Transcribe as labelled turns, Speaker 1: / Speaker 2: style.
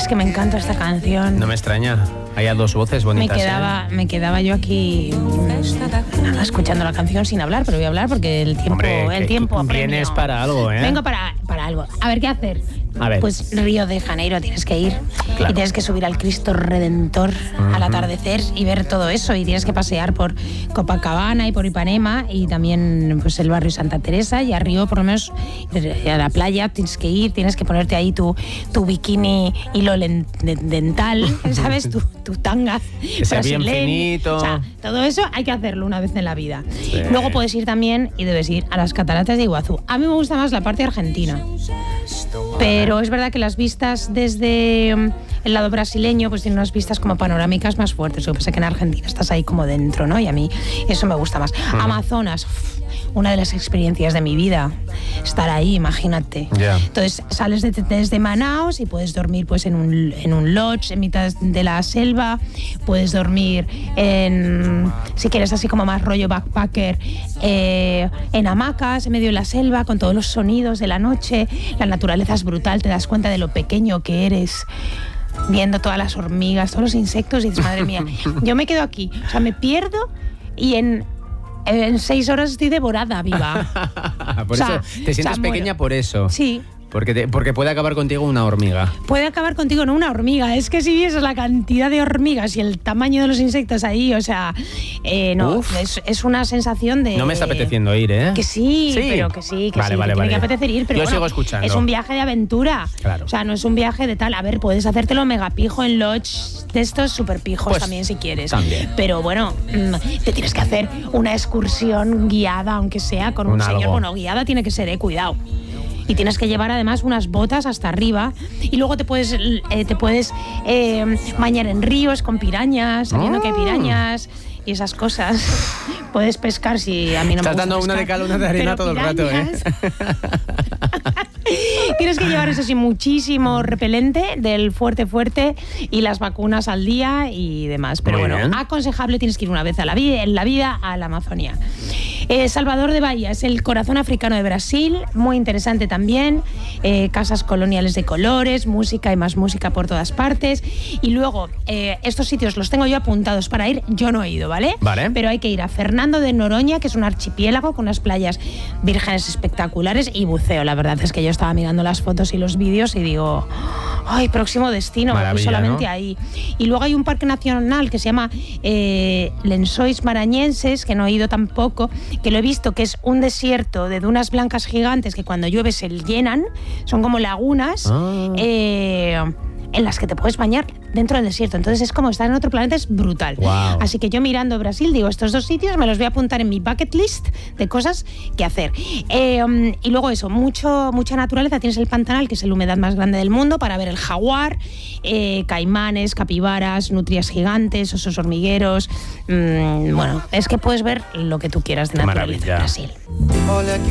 Speaker 1: que me encanta esta canción.
Speaker 2: No me extraña. Hay dos voces bonitas.
Speaker 1: Me quedaba yo aquí escuchando la canción sin hablar, pero voy a hablar porque el tiempo,
Speaker 2: Hombre,
Speaker 1: el tiempo apremia.
Speaker 2: Vienes para algo, ¿eh?
Speaker 1: Vengo para algo. A ver, ¿qué hacer?
Speaker 2: A ver.
Speaker 1: Pues Río de Janeiro tienes que ir.
Speaker 2: Claro.
Speaker 1: Y tienes que subir al Cristo Redentor al atardecer y ver todo eso. Y tienes que pasear por Copacabana y por Ipanema y también pues el barrio Santa Teresa y a Río, por lo menos a la playa tienes que ir, tienes que ponerte ahí tu bikini hilo dental, ¿sabes? Tu tanga
Speaker 2: Ese bien finito.
Speaker 1: O sea, todo eso hay que hacerlo una vez en la vida.
Speaker 2: Sí.
Speaker 1: Luego puedes ir también y debes ir a las cataratas de Iguazú. A mí me gusta más la parte argentina. Pero es verdad que las vistas desde el lado brasileño pues tienen unas vistas como panorámicas más fuertes. Lo que pasa es que en Argentina estás ahí como dentro, ¿no? Y a mí eso me gusta más. Amazonas, una de las experiencias de mi vida. Estar ahí, imagínate.
Speaker 2: Yeah.
Speaker 1: Entonces sales desde Manaos y puedes dormir pues en un lodge en mitad de la selva. Puedes dormir si quieres así como más rollo backpacker, en hamacas en medio de la selva con todos los sonidos de la noche. La naturaleza es brutal, te das cuenta de lo pequeño que eres viendo todas las hormigas, todos los insectos y dices, madre mía, yo me quedo aquí, o sea, me pierdo y en 6 horas estoy devorada viva.
Speaker 2: Por eso te sientes pequeña por eso.
Speaker 1: Sí.
Speaker 2: Porque puede acabar contigo una hormiga.
Speaker 1: Puede acabar contigo, no una hormiga. Es que si vieses la cantidad de hormigas y el tamaño de los insectos ahí, o sea, no, es una sensación de...
Speaker 2: No me está apeteciendo ir, ¿eh?
Speaker 1: Que sí, pero que sí, que
Speaker 2: vale,
Speaker 1: tiene que apetecer ir. Pero
Speaker 2: yo sigo escuchando.
Speaker 1: Es un viaje de aventura.
Speaker 2: Claro.
Speaker 1: O sea, no es un viaje de tal. A ver, puedes hacértelo mega pijo en lodge de estos super pijos
Speaker 2: pues,
Speaker 1: también si quieres.
Speaker 2: También.
Speaker 1: Pero bueno, te tienes que hacer una excursión guiada, aunque sea con un señor. Bueno, guiada tiene que ser, cuidado. Y tienes que llevar además unas botas hasta arriba y luego te puedes bañar en ríos con pirañas, sabiendo que hay pirañas y esas cosas. Puedes pescar si a mí no me gusta.
Speaker 2: Estás dando
Speaker 1: pescar,
Speaker 2: una de cal, una de arena todo el rato, ¿eh?
Speaker 1: Tienes que llevar, eso sí, muchísimo repelente del fuerte y las vacunas al día y demás. Pero
Speaker 2: muy
Speaker 1: bueno,
Speaker 2: bien.
Speaker 1: aconsejable, tienes que ir una vez en la vida a la Amazonia. Salvador de Bahía es el corazón africano de Brasil, muy interesante también. Casas coloniales de colores, música y más música por todas partes. Y luego, estos sitios los tengo yo apuntados para ir, yo no he ido, ¿vale?
Speaker 2: Vale.
Speaker 1: Pero hay que ir a Fernando de Noronha, que es un archipiélago con unas playas vírgenes espectaculares y buceo. La verdad es que yo estaba mirando las fotos y los vídeos y digo, ay, próximo destino,
Speaker 2: maravilla,
Speaker 1: y solamente
Speaker 2: ¿no?
Speaker 1: ahí. Y luego hay un parque nacional que se llama Lençóis Maranhenses, que no he ido tampoco, que lo he visto, que es un desierto de dunas blancas gigantes que cuando llueve se llenan, son como lagunas, en las que te puedes bañar dentro del desierto. Entonces es como estar en otro planeta, es brutal.
Speaker 2: Wow.
Speaker 1: Así que yo mirando Brasil digo, estos 2 sitios me los voy a apuntar en mi bucket list de cosas que hacer. Y luego eso, mucha naturaleza. Tienes el Pantanal, que es la humedad más grande del mundo, para ver el jaguar, caimanes, capibaras, nutrias gigantes, osos hormigueros. Bueno, es que puedes ver lo que tú quieras de naturaleza en Brasil.